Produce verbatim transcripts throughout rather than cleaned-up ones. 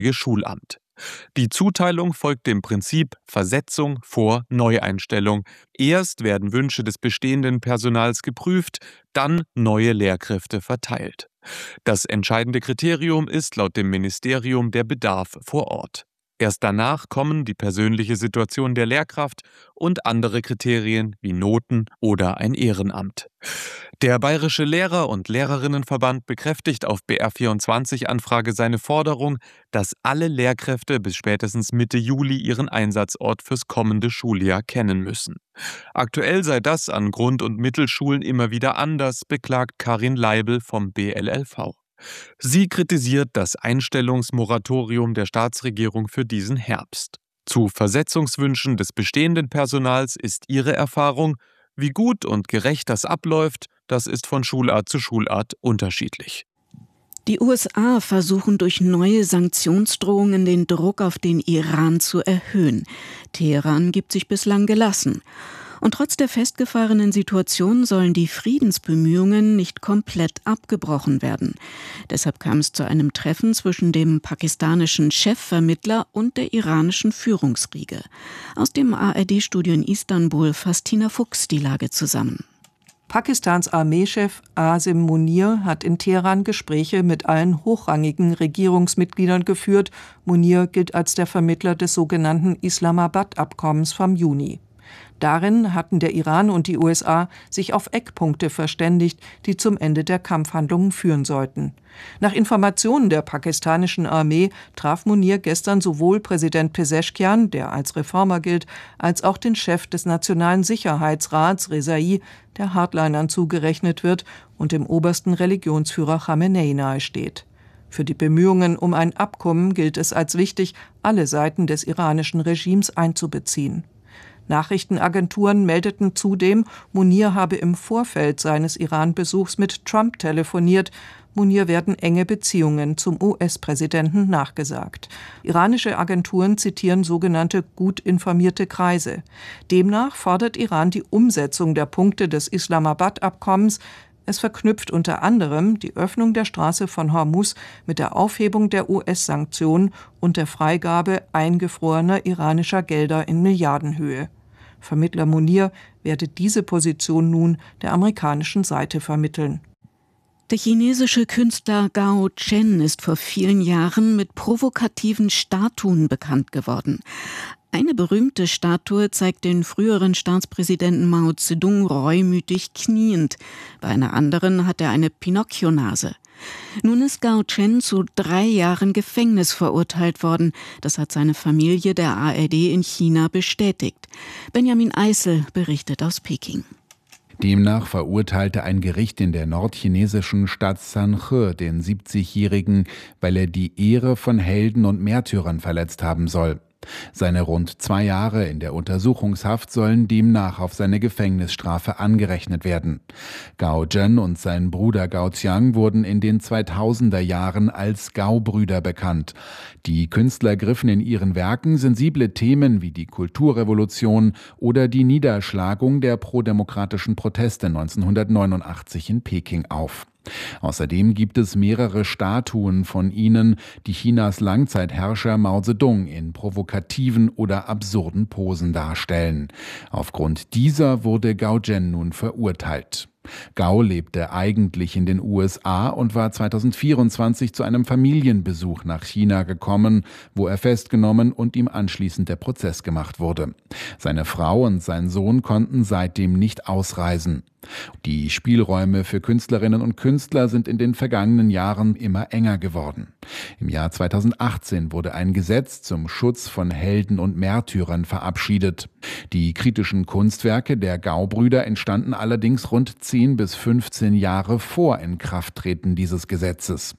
Schulamt. Die Zuteilung folgt dem Prinzip Versetzung vor Neueinstellung. Erst werden Wünsche des bestehenden Personals geprüft, dann neue Lehrkräfte verteilt. Das entscheidende Kriterium ist laut dem Ministerium der Bedarf vor Ort. Erst danach kommen die persönliche Situation der Lehrkraft und andere Kriterien wie Noten oder ein Ehrenamt. Der Bayerische Lehrer- und Lehrerinnenverband bekräftigt auf B R vierundzwanzig-Anfrage seine Forderung, dass alle Lehrkräfte bis spätestens Mitte Juli ihren Einsatzort fürs kommende Schuljahr kennen müssen. Aktuell sei das an Grund- und Mittelschulen immer wieder anders, beklagt Karin Leibel vom B L L V. Sie kritisiert das Einstellungsmoratorium der Staatsregierung für diesen Herbst. Zu Versetzungswünschen des bestehenden Personals ist ihre Erfahrung, wie gut und gerecht das abläuft, das ist von Schulart zu Schulart unterschiedlich. Die U S A versuchen durch neue Sanktionsdrohungen den Druck auf den Iran zu erhöhen. Teheran gibt sich bislang gelassen. Und trotz der festgefahrenen Situation sollen die Friedensbemühungen nicht komplett abgebrochen werden. Deshalb kam es zu einem Treffen zwischen dem pakistanischen Chefvermittler und der iranischen Führungsriege. Aus dem A R D-Studio in Istanbul fasst Tina Fuchs die Lage zusammen. Pakistans Armeechef Asim Munir hat in Teheran Gespräche mit allen hochrangigen Regierungsmitgliedern geführt. Munir gilt als der Vermittler des sogenannten Islamabad-Abkommens vom Juni. Darin hatten der Iran und die U S A sich auf Eckpunkte verständigt, die zum Ende der Kampfhandlungen führen sollten. Nach Informationen der pakistanischen Armee traf Munir gestern sowohl Präsident Pezeshkian, der als Reformer gilt, als auch den Chef des Nationalen Sicherheitsrats, Rezai, der Hardlinern zugerechnet wird und dem obersten Religionsführer Khamenei nahesteht. Für die Bemühungen um ein Abkommen gilt es als wichtig, alle Seiten des iranischen Regimes einzubeziehen. Nachrichtenagenturen meldeten zudem, Munir habe im Vorfeld seines Iran-Besuchs mit Trump telefoniert. Munir werden enge Beziehungen zum U S-Präsidenten nachgesagt. Iranische Agenturen zitieren sogenannte gut informierte Kreise. Demnach fordert Iran die Umsetzung der Punkte des Islamabad-Abkommens. Es verknüpft unter anderem die Öffnung der Straße von Hormuz mit der Aufhebung der U S-Sanktionen und der Freigabe eingefrorener iranischer Gelder in Milliardenhöhe. Vermittler Munir werde diese Position nun der amerikanischen Seite vermitteln. Der chinesische Künstler Gao Chen ist vor vielen Jahren mit provokativen Statuen bekannt geworden. Eine berühmte Statue zeigt den früheren Staatspräsidenten Mao Zedong reumütig kniend. Bei einer anderen hat er eine Pinocchio-Nase. Nun ist Gao Chen zu drei Jahren Gefängnis verurteilt worden. Das hat seine Familie der A R D in China bestätigt. Benjamin Eisel berichtet aus Peking. Demnach verurteilte ein Gericht in der nordchinesischen Stadt Sanhe den siebzigjährigen, weil er die Ehre von Helden und Märtyrern verletzt haben soll. Seine rund zwei Jahre in der Untersuchungshaft sollen demnach auf seine Gefängnisstrafe angerechnet werden. Gao Zhen und sein Bruder Gao Xiang wurden in den zweitausender Jahren als Gao-Brüder bekannt. Die Künstler griffen in ihren Werken sensible Themen wie die Kulturrevolution oder die Niederschlagung der prodemokratischen Proteste neunzehnhundertneunundachtzig in Peking auf. Außerdem gibt es mehrere Statuen von ihnen, die Chinas Langzeitherrscher Mao Zedong in provokativen oder absurden Posen darstellen. Aufgrund dieser wurde Gao Zhen nun verurteilt. Gao lebte eigentlich in den U S A und war zweitausendvierundzwanzig zu einem Familienbesuch nach China gekommen, wo er festgenommen und ihm anschließend der Prozess gemacht wurde. Seine Frau und sein Sohn konnten seitdem nicht ausreisen. Die Spielräume für Künstlerinnen und Künstler sind in den vergangenen Jahren immer enger geworden. Im Jahr zweitausendachtzehn wurde ein Gesetz zum Schutz von Helden und Märtyrern verabschiedet. Die kritischen Kunstwerke der Gao-Brüder entstanden allerdings rund zehn bis fünfzehn Jahre vor Inkrafttreten dieses Gesetzes.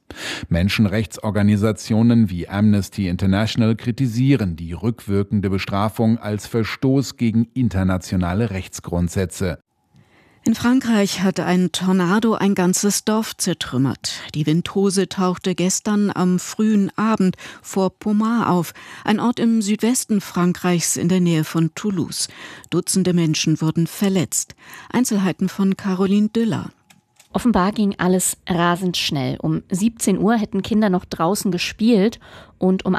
Menschenrechtsorganisationen wie Amnesty International kritisieren die rückwirkende Bestrafung als Verstoß gegen internationale Rechtsgrundsätze. In Frankreich hat ein Tornado ein ganzes Dorf zertrümmert. Die Windhose tauchte gestern am frühen Abend vor Pommard auf, ein Ort im Südwesten Frankreichs in der Nähe von Toulouse. Dutzende Menschen wurden verletzt. Einzelheiten von Caroline Düller. Offenbar ging alles rasend schnell. Um siebzehn Uhr hätten Kinder noch draußen gespielt und um